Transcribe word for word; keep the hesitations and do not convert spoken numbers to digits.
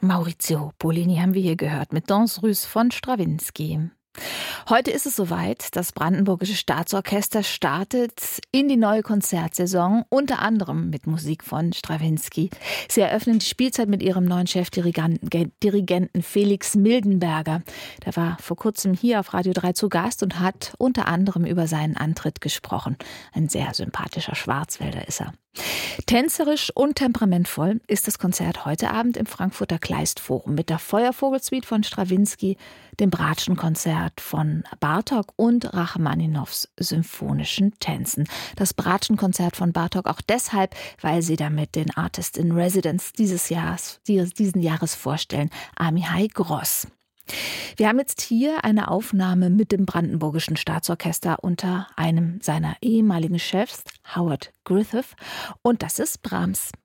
Maurizio Pollini haben wir hier gehört mit Danse Russe von Strawinsky. Heute ist es soweit, das Brandenburgische Staatsorchester startet in die neue Konzertsaison, unter anderem mit Musik von Strawinsky. Sie eröffnen die Spielzeit mit ihrem neuen Chefdirigenten Felix Mildenberger. Der war vor kurzem hier auf Radio drei zu Gast und hat unter anderem über seinen Antritt gesprochen. Ein sehr sympathischer Schwarzwälder ist er. Tänzerisch und temperamentvoll ist das Konzert heute Abend im Frankfurter Kleistforum mit der Feuervogel-Suite von Strawinsky, dem Bratschenkonzert von Bartók und Rachmaninows symphonischen Tänzen. Das Bratschenkonzert von Bartók auch deshalb, weil sie damit den Artist in Residence dieses Jahres, diesen Jahres vorstellen, Amihai Gross. Wir haben jetzt hier eine Aufnahme mit dem Brandenburgischen Staatsorchester unter einem seiner ehemaligen Chefs, Howard Griffith, und das ist Brahms.